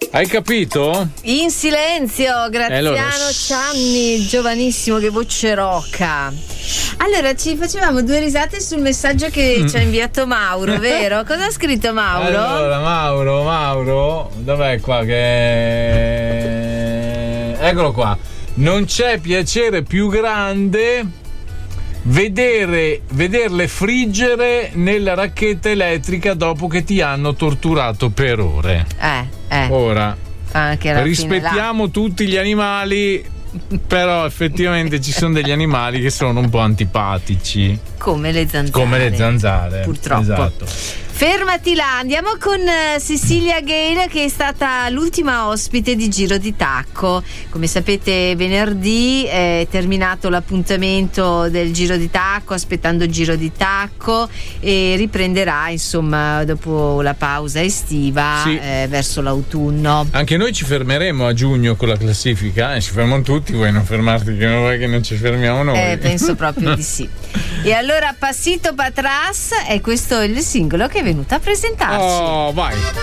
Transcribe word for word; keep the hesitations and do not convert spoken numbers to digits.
Hai capito? In silenzio, Graziano allora... Cianni, giovanissimo, che voce rocca. Allora, ci facevamo due risate sul messaggio che mm. ci ha inviato Mauro, vero? Cosa ha scritto Mauro? Allora, Mauro, Mauro, dov'è qua che... Eccolo qua. Non c'è piacere più grande vedere vederle friggere nella racchetta elettrica dopo che ti hanno torturato per ore. Eh, eh. Ora, anche rispettiamo tutti gli animali, però effettivamente ci sono degli animali che sono un po' antipatici. Come le zanzare. Come le zanzare. Purtroppo. Esatto. Fermati là, andiamo con Cecilia Gale, che è stata l'ultima ospite di Giro di Tacco. Come sapete, venerdì è terminato l'appuntamento del Giro di Tacco, aspettando Giro di Tacco, e riprenderà insomma dopo la pausa estiva, sì. eh, verso l'autunno. Anche noi ci fermeremo a giugno con la classifica, eh? Ci fermano tutti, vuoi non fermarti che non vuoi che non ci fermiamo noi? Eh, penso proprio di sì. E allora Passito Patras, e questo è il singolo che è venuto a presentarci. Oh, vai!